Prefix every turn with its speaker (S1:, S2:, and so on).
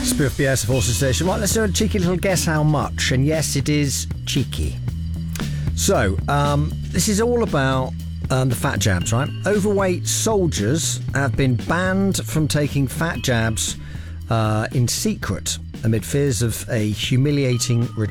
S1: Spoof BS Forces Station. Right, let's do a cheeky little guess how much. And yes, it is cheeky. So, this is all about the fat jabs, right? Overweight soldiers have been banned from taking fat jabs in secret amid fears of a humiliating